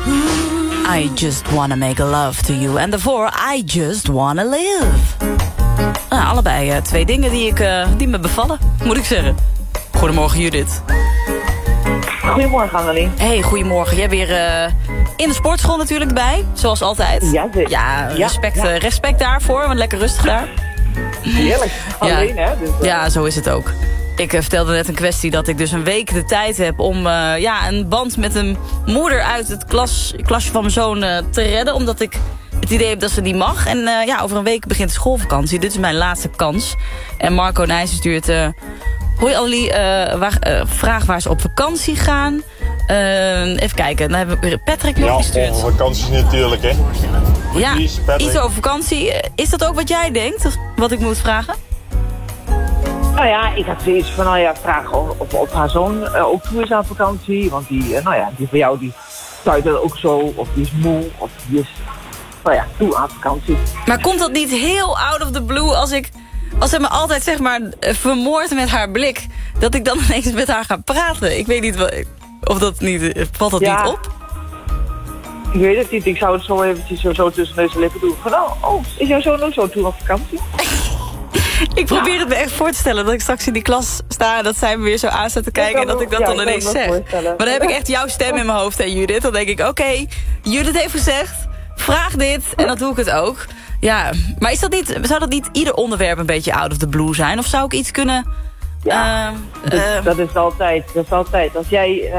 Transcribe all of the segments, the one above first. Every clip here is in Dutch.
I just wanna make love to you. And daarvoor, I just wanna live. Nou, allebei twee dingen die me bevallen, moet ik zeggen. Goedemorgen, Judith. Goedemorgen, Annelien. Hey, goedemorgen. Jij weer in de sportschool natuurlijk bij, zoals altijd. Ja, zeker. Ja, respect daarvoor, want lekker rustig daar. Heerlijk. Alleen, hè? Dus, ja, zo is het ook. Ik vertelde net een kwestie dat ik dus een week de tijd heb om een band met een moeder uit het klasje van mijn zoon te redden. Omdat ik het idee heb dat ze niet mag. En over een week begint de schoolvakantie. Dit is mijn laatste kans. En Marco Nijs stuurt... hoi Annelie, vraag waar ze op vakantie gaan. Even kijken, dan hebben we Patrick nog gestuurd. Ja, vakanties natuurlijk, hè. Ja, iets over vakantie. Is dat ook wat jij denkt, wat ik moet vragen? Nou ja, ik had zoiets van, vragen of haar zoon ook toe is aan vakantie. Want die van jou, die stuit er ook zo. Of die is moe, of die is, toe aan vakantie. Maar komt dat niet heel out of the blue als ze me altijd, zeg maar, vermoordt met haar blik, dat ik dan ineens met haar ga praten? Ik weet niet, of dat niet, valt dat niet op? Ik weet het niet, ik zou het zo eventjes zo tussen neus en lippen doen. Van, is jouw zoon ook zo toe op vakantie? Ik probeer het me echt voor te stellen dat ik straks in die klas sta en dat zij me weer zo aan staat te kijken en dat ik dat dan ineens zeg. Maar dan heb ik echt jouw stem in mijn hoofd, hè, Judith. Dan denk ik, oké, Judith heeft gezegd, vraag dit en dan doe ik het ook. Ja, maar zou dat niet ieder onderwerp een beetje out of the blue zijn? Of zou ik iets kunnen... Dat is altijd. Als jij,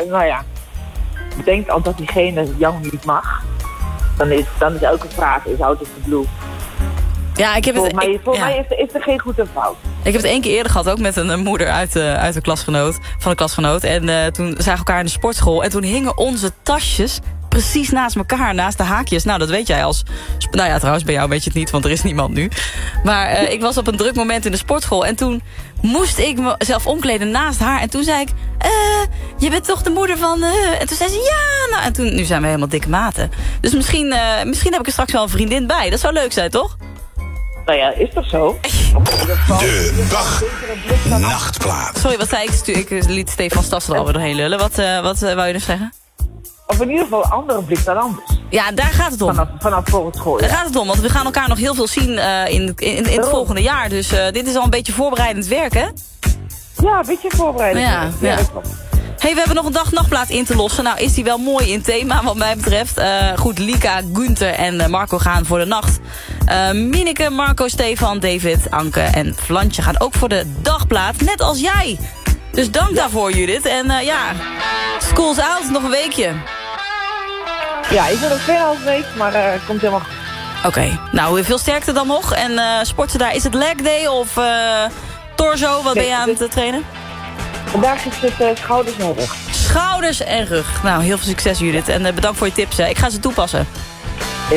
denkt al dat diegene jou niet mag, dan is elke vraag out of the blue. Ja, ik heb Volgens mij is er geen goed en fout. Ik heb het 1 keer eerder gehad, ook met een moeder uit de klasgenoot. En toen zagen we elkaar in de sportschool. En toen hingen onze tasjes precies naast elkaar, naast de haakjes. Nou, dat weet jij als... Nou ja, trouwens, bij jou weet je het niet, want er is niemand nu. Maar ik was op een druk moment in de sportschool. En toen moest ik mezelf omkleden naast haar. En toen zei ik, je bent toch de moeder van... En toen zei ze, ja! Nou, en nu zijn we helemaal dikke maten. Dus misschien heb ik er straks wel een vriendin bij. Dat zou leuk zijn, toch? Nou ja, is toch zo? De dag-nachtplaat. Sorry, wat zei ik? Ik liet Stefan Stassen er alweer doorheen lullen. Wat wou je dus zeggen? Of in ieder geval een andere blik dan anders. Ja, daar gaat het om. Vanaf voor het gooien. Daar gaat het om, want we gaan elkaar nog heel veel zien in het volgende jaar. Dus dit is al een beetje voorbereidend werk, hè? Ja, een beetje voorbereidend. Ja. Hey, we hebben nog een dag-nachtplaat in te lossen. Nou, is die wel mooi in thema, wat mij betreft. Goed, Lika, Gunther en Marco gaan voor de nacht. Mineke, Marco, Stefan, David, Anke en Flantje gaan ook voor de dagplaat. Net als jij. Dus dank daarvoor, Judith. En school's out, nog een weekje. Ja, ik ben nog 2,5 week, maar het komt helemaal goed. Oké, nou, veel sterkte dan nog. En sporten daar, is het leg day of torso? Wat ben je aan het trainen? Vandaag is het schouders en rug. Schouders en rug. Nou, heel veel succes, Judith. En bedankt voor je tips. Hè. Ik ga ze toepassen.